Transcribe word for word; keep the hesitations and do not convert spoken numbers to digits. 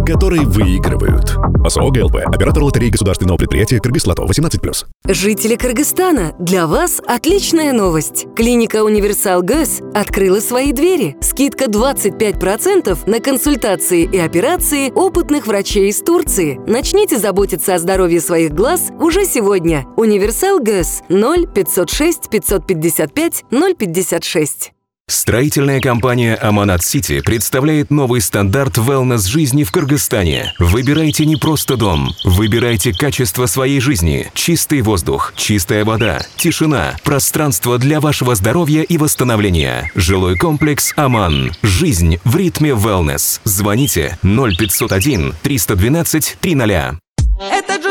которые выигрывают. ОСО ГЛП. Оператор лотереи государственного предприятия «Кыргызлото» восемнадцать плюс. Жители Кыргызстана, для вас отличная новость. Клиника «Универсал ГЭС» открыла свои двери. Скидка двадцать пять процентов на консультации и операции опытных врачей из Турции. Начните заботиться о здоровье своих глаз уже сегодня. «Универсал ГЭС» ноль пятьсот шесть пятьсот пятьдесят пять ноль пятьдесят шесть. Строительная компания «Аманат Сити» представляет новый стандарт wellness-жизни в Кыргызстане. Выбирайте не просто дом, выбирайте качество своей жизни. Чистый воздух, чистая вода, тишина, пространство для вашего здоровья и восстановления. Жилой комплекс «Аман». Жизнь в ритме wellness. Звоните ноль пятьсот один триста двенадцать триста.